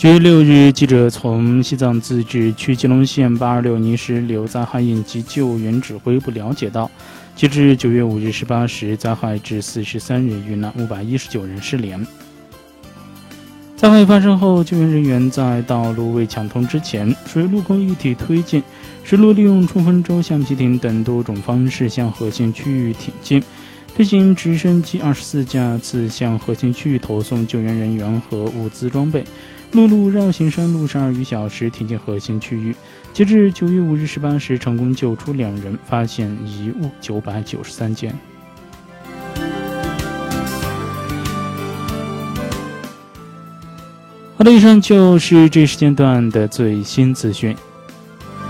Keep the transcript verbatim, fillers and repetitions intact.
九月六日，记者从西藏自治区吉隆县八二六泥石流灾害应急救援指挥部了解到，截至九月五日十八时，灾害至四十三日遇难，五百一十九人失联。灾害发生后，救援人员在道路未抢通之前，水陆空一体推进，水陆利用冲锋舟、橡皮艇等多种方式向核心区域挺进，飞行直升机二十四架次向核心区域投送救援人员和物资装备。陆路绕行山路十二余小时挺进核心区域，截至九月五日十八时，成功救出两人，发现遗物九百九十三件。好的，以上就是这时间段的最新资讯。